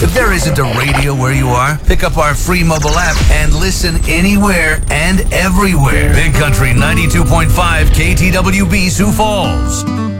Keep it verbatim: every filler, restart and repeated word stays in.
If there isn't a radio where you are, pick up our free mobile app and listen anywhere and everywhere. Big Country ninety-two point five K T W B Sioux Falls.